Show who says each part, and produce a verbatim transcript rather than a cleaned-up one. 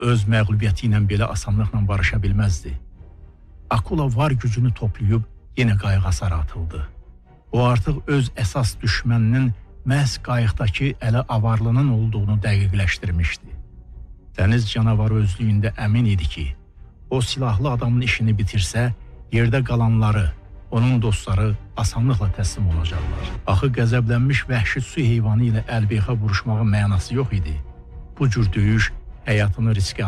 Speaker 1: öz məğlubiyyəti ilə belə asanlıqla barışa bilməzdi. Akula var gücünü toplayıb yenə qayığa sarı atıldı. O artıq öz əsas düşməninin məhz qayıqdakı ələ avarlının olduğunu dəqiqləşdirmişdi. Dəniz canavarı özlüyündə əmin idi ki, o silahlı adamın işini bitirsə, yerdə qalanları, onun dostları asanlıqla təslim olacaqlar. Axı qəzəblənmiş vəhşi su heyvanı ilə əlbeyxa vuruşmağın mənası yox idi. Bu cür döyüş həyatını riskə